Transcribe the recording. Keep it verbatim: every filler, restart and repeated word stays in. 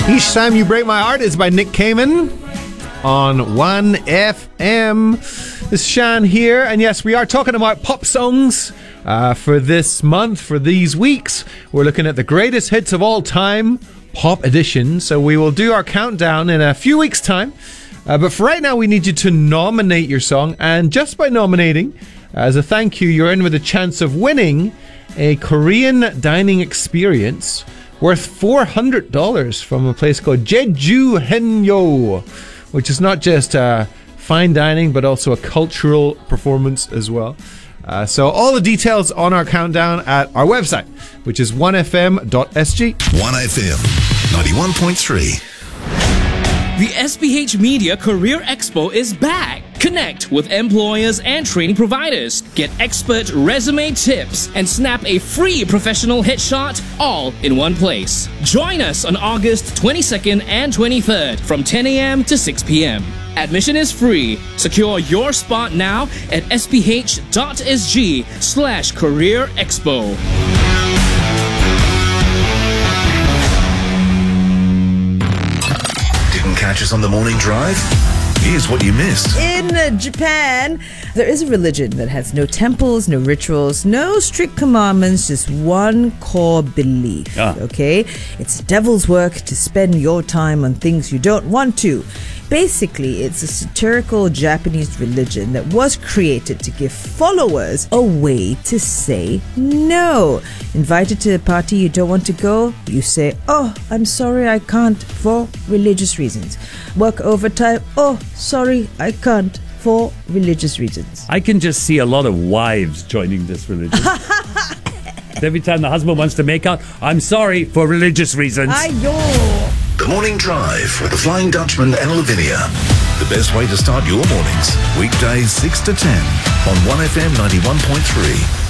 Each Time You Break My Heart is by Nick Kamen on one F M. This is Shan here, and yes, we are talking about pop songs uh, for this month, for these weeks. We're looking at the greatest hits of all time, Pop Edition. So we will do our countdown in a few weeks' time. Uh, but for right now, we need you to nominate your song, and just by nominating, as a thank you, you're in with a chance of winning a Korean dining experience worth four hundred dollars from a place called Jeju Henyo, which is not just uh, fine dining, but also a cultural performance as well. Uh, so all the details on our countdown at our website, which is one f m dot s g. one F M, ninety-one point three. The S P H Media Career Expo is back. Connect with employers and training providers. Get expert resume tips and snap a free professional headshot all in one place. Join us on August twenty-second and twenty-third from ten a.m. to six p.m. Admission is free. Secure your spot now at sph.sg slash career expo. Catch us on the morning drive? Here's what you missed. In uh, Japan, there is a religion that has no temples, no rituals, no strict commandments, just one core belief. Ah. Okay? It's devil's work to spend your time on things you don't want to. Basically, it's a satirical Japanese religion that was created to give followers a way to say no. Invited to a party you don't want to go, you say, "Oh, I'm sorry, I can't," for religious reasons. Work overtime, "Oh, sorry, I can't," for religious reasons. I can just see a lot of wives joining this religion. Every time the husband wants to make out, "I'm sorry," for religious reasons. Ayo. The Morning Drive with the Flying Dutchman and Lavinia. The best way to start your mornings. Weekdays six to ten on one F M ninety-one point three.